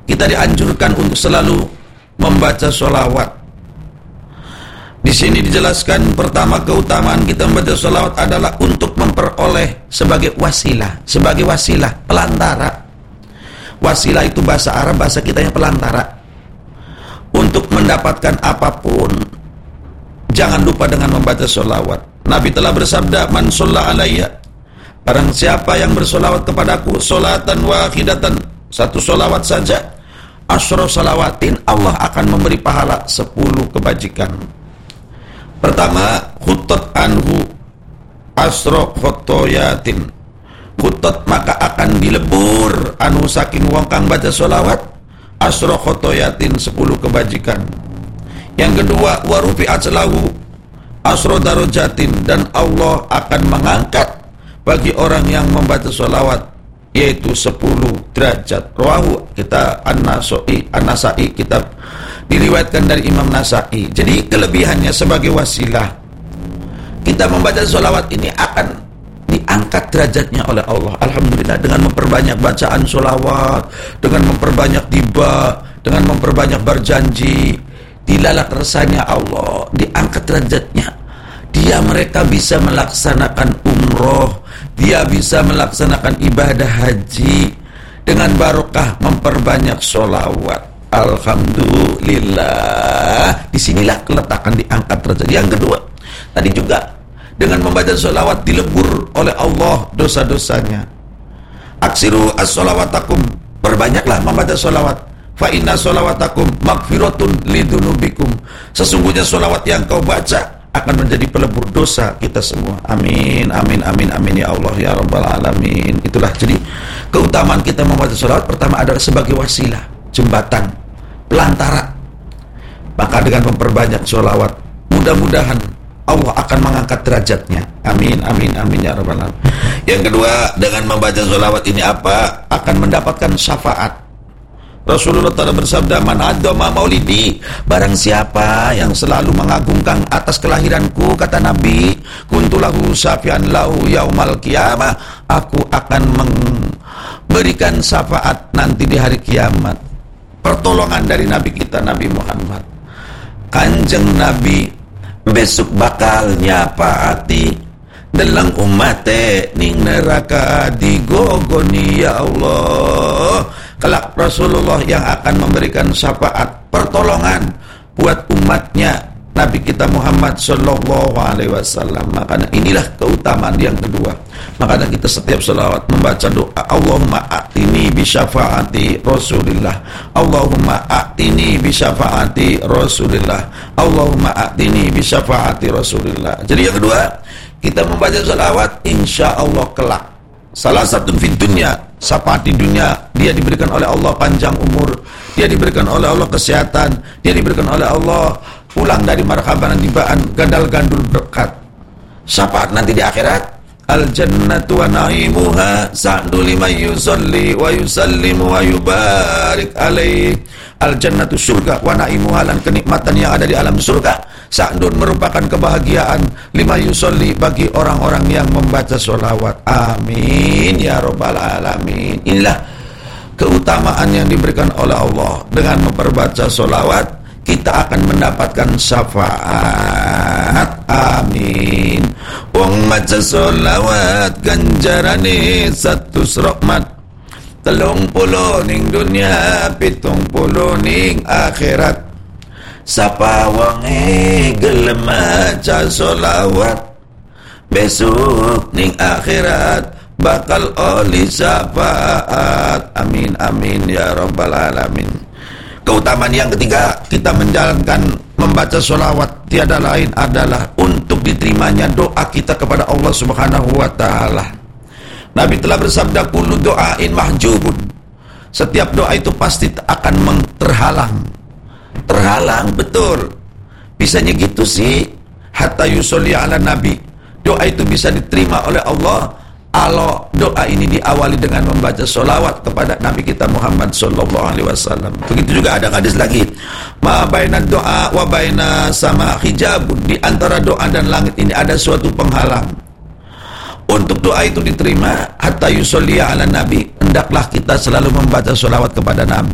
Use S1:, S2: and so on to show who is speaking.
S1: kita dianjurkan untuk selalu membaca sholawat. Di sini dijelaskan pertama keutamaan kita membaca sholawat adalah untuk memperoleh sebagai wasilah, pelantara. Wasilah itu bahasa Arab, bahasa kita yang pelantara. Untuk mendapatkan apapun, jangan lupa dengan membaca sholawat. Nabi telah bersabda, "Man sholla alayya," barang siapa yang bersolawat kepadaku, sholatan wahidatan, satu sholawat saja, asyra sholawatin, Allah akan memberi pahala 10 kebajikan. Pertama, khutat anhu asyra khotoyatin, khutat maka akan dilebur anhu saking wong kang baca sholawat, asyra khotoyatin 10 kebajikan. Yang kedua, warufi'at lahu asyra darajatin, dan Allah akan mengangkat bagi orang yang membaca sholawat yaitu 10 derajat. Rawahu kita An-Nasai, kitab diriwayatkan dari Imam Nasai. Jadi kelebihannya sebagai wasilah, kita membaca sholawat ini akan diangkat derajatnya oleh Allah. Alhamdulillah, dengan memperbanyak bacaan sholawat, dengan memperbanyak tiba, dengan memperbanyak berjanji, dilalat rasanya Allah, diangkat derajatnya. Mereka bisa melaksanakan umroh, dia bisa melaksanakan ibadah haji dengan barokah memperbanyak sholawat. Alhamdulillah, disinilah keletakan diangkat derajat. Yang kedua, tadi juga dengan membaca sholawat dilebur oleh Allah dosa-dosanya. Aksiru as-sholawatakum, perbanyaklah membaca sholawat. Fa inna sholawatakum magfiratun lidunubikum, sesungguhnya sholawat yang kau baca akan menjadi pelebur dosa kita semua. Amin, amin, amin, amin ya Allah ya Rabbal Alamin. Itulah jadi keutamaan kita membaca sholawat. Pertama adalah sebagai wasilah, jembatan, pelantara. Maka dengan memperbanyak sholawat, mudah-mudahan Allah akan mengangkat derajatnya. Amin, amin, amin ya Rabbal Alamin. Yang kedua, dengan membaca sholawat ini apa? Akan mendapatkan syafaat. Rasulullah telah bersabda, "Man adzama maulidi," barang siapa yang selalu mengagungkan atas kelahiranku, kata Nabi, "kuntulahu syafi'an lahu yaumal qiyamah," aku akan memberikan syafaat nanti di hari kiamat. Pertolongan dari Nabi kita, Nabi Muhammad. Kanjeng Nabi besok bakal nyapaati dalam umate ning neraka digogoni ya Allah. Kelak Rasulullah yang akan memberikan syafaat, pertolongan buat umatnya Nabi kita Muhammad sallallahu alaihi wasallam. Makanya inilah keutamaan yang kedua. Makanya kita setiap selawat membaca doa, Allahumma a'tini bi syafaati Rasulillah, Allahumma a'tini bi syafaati Rasulillah, Allahumma a'tini bi syafaati Rasulillah. Jadi yang kedua, kita membaca selawat, insya Allah kelak salah satu di dunia, syafaat di dunia, dia diberikan oleh Allah panjang umur, dia diberikan oleh Allah kesehatan, dia diberikan oleh Allah pulang dari marhaban tibaan, gandal gandul berkat. Syafaat nanti di akhirat, al jannatu wa naimuha sa'du liman yusalli wa yusallimu wa yubarik alaih. Al jannatu surga, wa naimuha, dan kenikmatan yang ada di alam surga, sa'dun merupakan kebahagiaan lima yusolli, bagi orang-orang yang membaca sholawat. Amin ya Rabbal Alamin. Inilah keutamaan yang diberikan oleh Allah. Dengan memperbaca sholawat, kita akan mendapatkan syafaat. Amin. Wong maca sholawat ganjarane 100 rahmat, 30 ning dunia, 70 ning akhirat. Sapa wonge gelem maca sholawat, besok ning akhirat bakal oli syafaat. Amin, amin ya Rabbal Alamin. Keutamaan yang ketiga, kita menjalankan membaca sholawat tiada lain adalah untuk diterimanya doa kita kepada Allah Subhanahu wa Ta'ala. Nabi telah bersabda, kullu doain mahjubun, setiap doa itu pasti akan terhalang. Terhalang, betul. Bisanya gitu sih, hatta yusolli ala nabi, doa itu bisa diterima oleh Allah kalau doa ini diawali dengan membaca sholawat kepada Nabi kita Muhammad sallallahu alaihi wasallam. Begitu juga ada hadis lagi, ma baina doa wa baina sama hijabun, di antara doa dan langit ini ada suatu penghalang. Untuk doa itu diterima, hatta yusolli ala nabi, hendaklah kita selalu membaca sholawat kepada Nabi.